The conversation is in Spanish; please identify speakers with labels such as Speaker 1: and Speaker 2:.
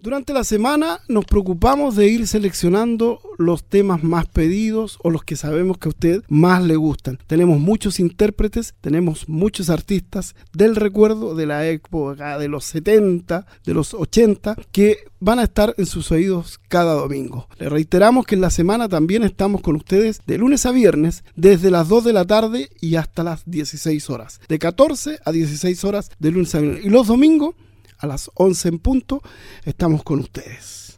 Speaker 1: Durante la semana nos preocupamos de ir seleccionando los temas más pedidos o los que sabemos que a usted más le gustan. Tenemos muchos intérpretes, tenemos muchos artistas del recuerdo de la época de los 70, de los 80, que van a estar en sus oídos cada domingo. Le reiteramos que en la semana también estamos con ustedes de lunes a viernes desde las 2 de la tarde y hasta las 16 horas. De 14 a 16 horas de lunes a viernes. Y los domingos a las 11 en punto estamos con ustedes.